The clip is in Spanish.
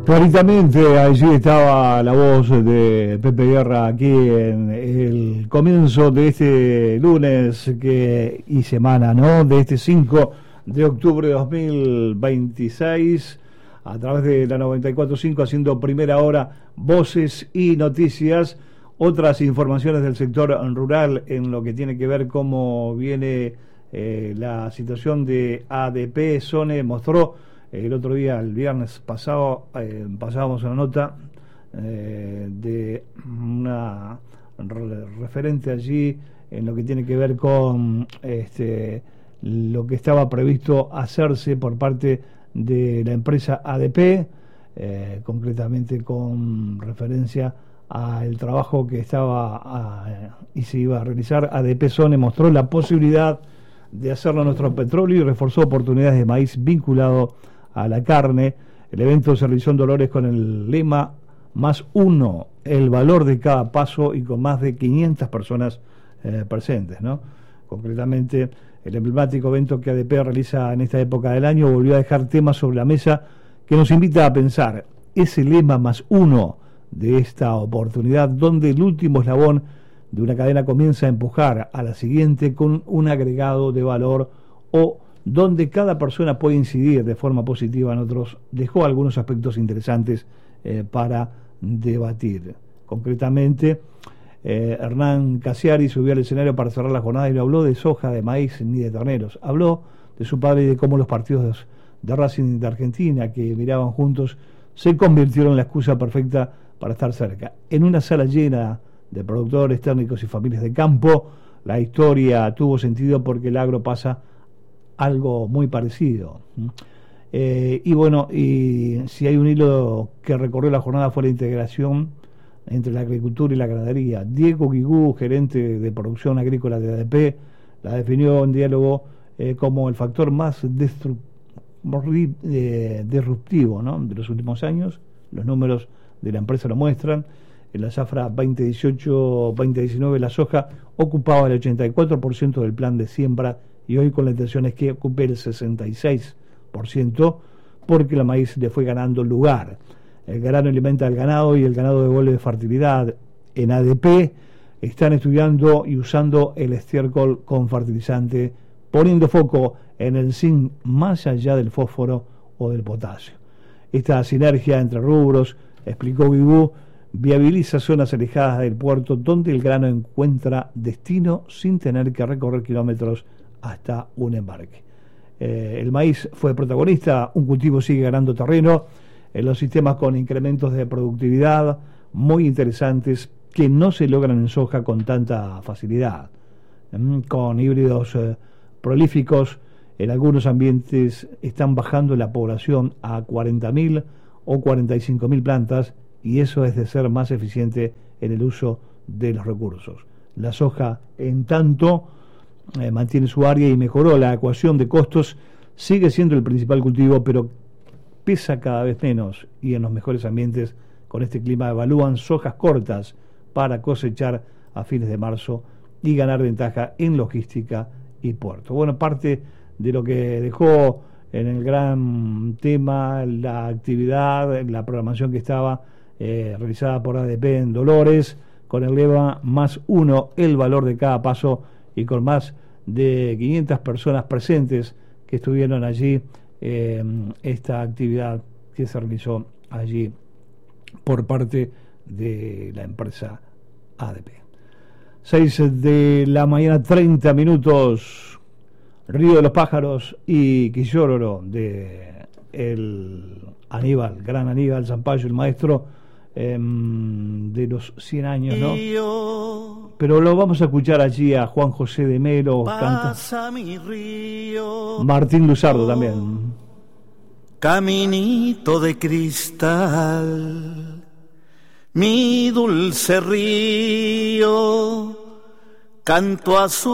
Claramente, allí estaba la voz de Pepe Guerra aquí en el comienzo de este lunes y semana, ¿no? De este 5 de octubre de 2026, a través de la 94.5, haciendo primera hora voces y noticias, otras informaciones del sector rural en lo que tiene que ver cómo viene la situación de ADP. Sone mostró el otro día, el viernes pasado, pasábamos una nota de una referente allí en lo que tiene que ver con lo que estaba previsto hacerse por parte de la empresa ADP, concretamente con referencia al trabajo que estaba y se iba a realizar. ADP Sone mostró la posibilidad de hacerlo a nuestro petróleo y reforzó oportunidades de maíz vinculado a la carne. El evento se realizó en Dolores con el lema +1, el valor de cada paso, y con más de 500 personas presentes, ¿no? Concretamente, el emblemático evento que ADP realiza en esta época del año volvió a dejar temas sobre la mesa que nos invita a pensar. Ese lema +1 de esta oportunidad, donde el último eslabón de una cadena comienza a empujar a la siguiente con un agregado de valor, o donde cada persona puede incidir de forma positiva en otros, dejó algunos aspectos interesantes para debatir. Concretamente, Hernán Casiari subió al escenario para cerrar la jornada y no habló de soja, de maíz ni de terneros. Habló de su padre y de cómo los partidos de Racing de Argentina que miraban juntos se convirtieron en la excusa perfecta para estar cerca. En una sala llena de productores, técnicos y familias de campo, la historia tuvo sentido porque el agro pasa algo muy parecido. Y bueno, y si hay un hilo que recorrió la jornada fue la integración entre la agricultura y la ganadería. Diego Guigú, gerente de producción agrícola de ADP, la definió en diálogo como el factor más disruptivo, ¿no?, de los últimos años. Los números de la empresa lo muestran. En la zafra 2018-2019 la soja ocupaba el 84% del plan de siembra, y hoy con la intención es que ocupe el 66%, porque la maíz le fue ganando lugar. El grano alimenta al ganado y el ganado devuelve fertilidad. En ADP están estudiando y usando el estiércol con fertilizante, poniendo foco en el zinc más allá del fósforo o del potasio. Esta sinergia entre rubros, explicó Guigú, viabiliza zonas alejadas del puerto donde el grano encuentra destino sin tener que recorrer kilómetros hasta un embarque. El maíz fue protagonista, un cultivo sigue ganando terreno en los sistemas con incrementos de productividad muy interesantes que no se logran en soja con tanta facilidad. Con híbridos prolíficos, en algunos ambientes están bajando la población a 40.000 o 45.000 plantas, y eso es de ser más eficiente en el uso de los recursos. La soja, en tanto, mantiene su área y mejoró la ecuación de costos, sigue siendo el principal cultivo, pero pesa cada vez menos, y en los mejores ambientes con este clima evalúan sojas cortas para cosechar a fines de marzo y ganar ventaja en logística y puerto. Bueno, parte de lo que dejó en el gran tema la actividad, la programación que estaba realizada por ADP en Dolores, con el lema +1, el valor de cada paso, y con más de 500 personas presentes que estuvieron allí, esta actividad que se realizó allí por parte de la empresa ADP. 6 de la mañana, 30 minutos, Río de los Pájaros y Quillóroro de el Aníbal, gran Aníbal Zampayo, el maestro de los 100 años, ¿no? Pero lo vamos a escuchar allí a Juan José de Melo, canta mi río, Martín Luzardo también. Caminito de cristal, mi dulce río, canto a su